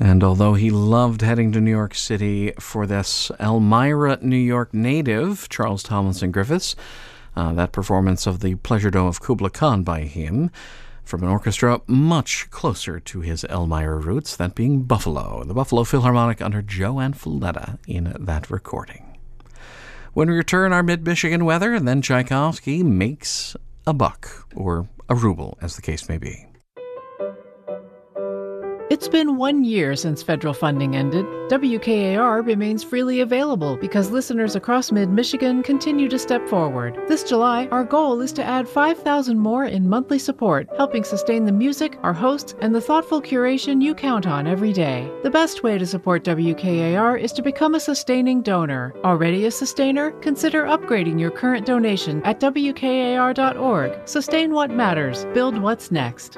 And although he loved heading to New York City for this Elmira, New York native, Charles Tomlinson Griffiths, that performance of the Pleasure Dome of Kubla Khan by him, from an orchestra much closer to his Elmira roots, that being Buffalo, the Buffalo Philharmonic under Joanne Falletta in that recording. When we return, our mid-Michigan weather, and then Tchaikovsky makes a buck, or a ruble, as the case may be. It's been 1 year since federal funding ended. WKAR remains freely available because listeners across mid-Michigan continue to step forward. This July, our goal is to add 5,000 more in monthly support, helping sustain the music, our hosts, and the thoughtful curation you count on every day. The best way to support WKAR is to become a sustaining donor. Already a sustainer? Consider upgrading your current donation at WKAR.org. Sustain what matters. Build what's next.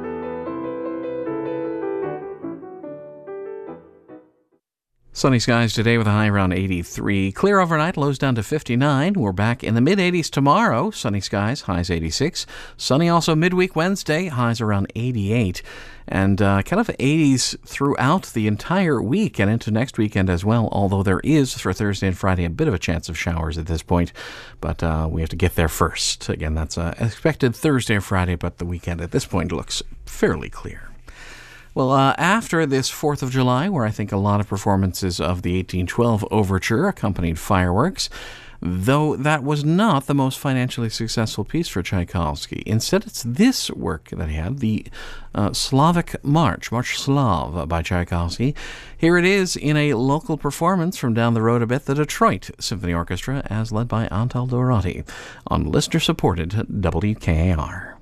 Sunny skies today with a high around 83. Clear overnight, lows down to 59. We're back in the mid-80s tomorrow. Sunny skies, highs 86. Sunny also midweek Wednesday, highs around 88. And kind of 80s throughout the entire week and into next weekend as well, although there is, for Thursday and Friday, a bit of a chance of showers at this point. But we have to get there first. Again, that's expected Thursday or Friday, but the weekend at this point looks fairly clear. Well, after this 4th of July, where I think a lot of performances of the 1812 Overture accompanied fireworks, though that was not the most financially successful piece for Tchaikovsky. Instead, it's this work that he had, the Slavic March, March Slav by Tchaikovsky. Here it is in a local performance from down the road a bit, the Detroit Symphony Orchestra, as led by Antal Dorati, on listener-supported WKAR.